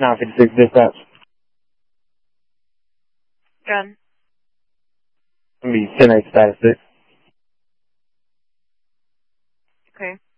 956 dispatch. Gun. It's going to be 10-8 status 6. Okay.